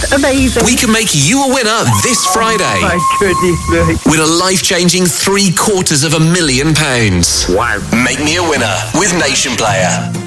Amazing. We can make you a winner this Friday. My goodness me. With a life-changing £750,000. Wow. Make me a winner with Nation Player.